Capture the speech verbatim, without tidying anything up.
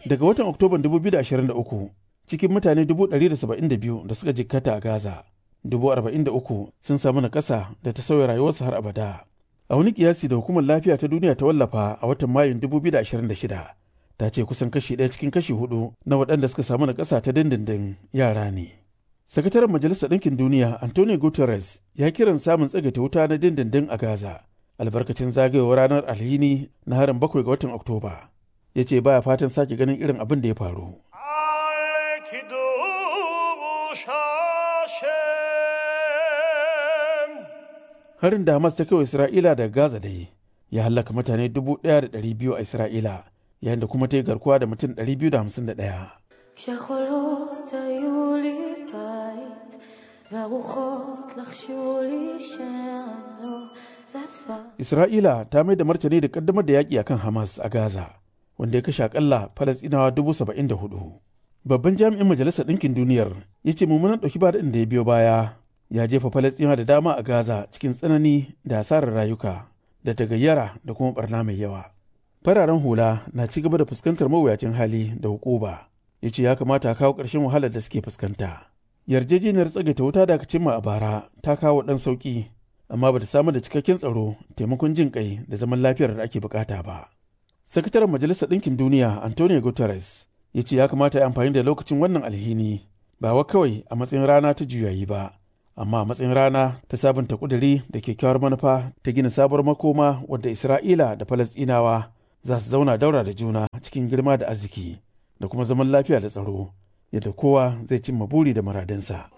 Daga watan Oktoban dubu biyu da ashirin da uku, cikin mutane dubu ɗari da saba'in da biyu da suka jikkata a Gaza, dubu arba'in da uku sun samu nakasa da ta sauya rayuwarsu har abada. A wani kiyasi da Hukumar Lafiya ta Duniya ta wallafa a watan Mayun dubu biyu da ashirin da shida, ta ce kusan kashi ɗaya cikin kashi hudu na waɗanda suka samu nakasa ta dindindin yara ne. Sakataren Majalisar Ɗinkin Duniya Antonio Guterres ya kiran samun tsagaita wuta na dindindin a Gaza, albarkacin zagayowar ranar alhini na harin bakwai ga watan Oktoba. Ya ce baya fatan sake ganin irin abin da ya faru. Harin da Hamas ta kai wa Isra'ila daga Gaza dai ya hallaka mutane dubu ɗaya da ɗari biyu a Isra'ila, yayin da kuma ta yi garkuwa da mutum ɗari biyu da hamsin da ɗaya. Isra'ila ta mai da martani da kaddamar da yaƙi akan Hamas a Gaza, wanda ya kashe akalla Falasɗinawa dubu saba'in da hudu. Babban jami'in Majalisar Ɗinkin Duniyar ya ce mummunan ɗauki ba da ya biyo baya ya jefa Falasɗinawa da dama a Gaza cikin tsanani da asarar rayuka da tagayyara da kuma barna mai yawa. Fararen hula na ci gaba da fuskantar mawuyacin hali da hukuba. Ya ce ya kamata a kawo ƙarshen wahalar da suke fuskanta. Yarjejeniyar tsagaita wuta da aka cimma a bara ta kawo ɗan sauƙi, amma ba ta samar da cikakken tsaro, taimakon jin ƙai da zaman lafiyar da ake bukata ba. Sakataren Majalisar Ɗinkin Duniya Antonio Guterres ya ce ya kamata ya amfani da lokacin wannan alhini ba wa kawai a matsayin rana ta juyayi ba, amma a matsayin rana ta sabunta ƙuduri da kyakkyawar manufa ta gina sabuwar makoma wadda Isra'ila da Falasɗinawa za su zauna daura da juna cikin girma da arziki da kuma zaman lafiya da tsaro, yadda kowa zai cimma buri da muradinsa.